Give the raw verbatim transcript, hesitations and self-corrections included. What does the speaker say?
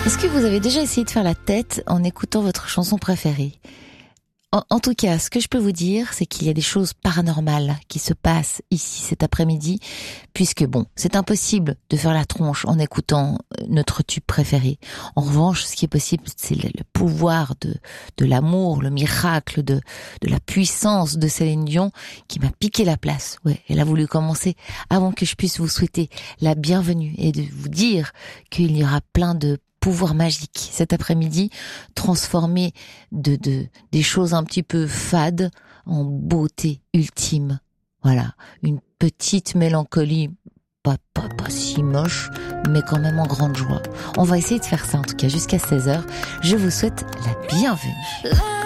Est-ce que vous avez déjà essayé de faire la tête en écoutant votre chanson préférée ? En, en tout cas, ce que je peux vous dire, c'est qu'il y a des choses paranormales qui se passent ici cet après-midi, puisque bon, c'est impossible de faire la tronche en écoutant notre tube préféré. En revanche, ce qui est possible, c'est le, le pouvoir de, de l'amour, le miracle de, de la puissance de Céline Dion qui m'a piqué la place. Ouais, elle a voulu commencer avant que je puisse vous souhaiter la bienvenue et de vous dire qu'il y aura plein de pouvoir magique cet après-midi, transformer de, de, des choses un petit peu fades en beauté ultime. Voilà, une petite mélancolie, pas, pas, pas si moche, mais quand même en grande joie. On va essayer de faire ça en tout cas jusqu'à seize heures. Je vous souhaite la bienvenue.